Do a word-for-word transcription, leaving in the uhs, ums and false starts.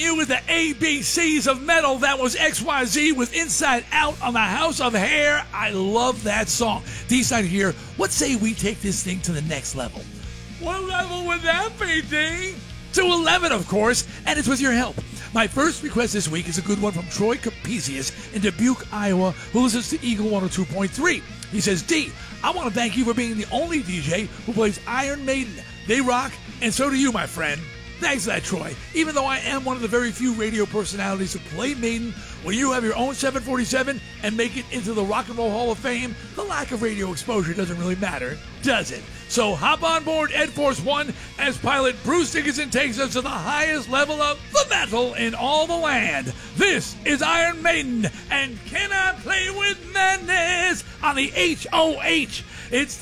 you with the A B Cs of metal. That was X Y Z with Inside Out on the House of Hair. I love that song. D-side here, what say we take this thing to the next level? What level would that be, D? To eleven, of course, and it's with your help. My first request this week is a good one from Troy Capesius in Dubuque, Iowa, who listens to Eagle one oh two point three. He says, D, I want to thank you for being the only D J who plays Iron Maiden. They rock, and so do you, my friend. Thanks for that, Troy. Even though I am one of the very few radio personalities who play Maiden, when you have your own seven forty-seven and make it into the Rock and Roll Hall of Fame, the lack of radio exposure doesn't really matter, does it? So hop on board Ed Force One as pilot Bruce Dickinson takes us to the highest level of the metal in all the land. This is Iron Maiden, and Can I Play With Madness on the H O H. It's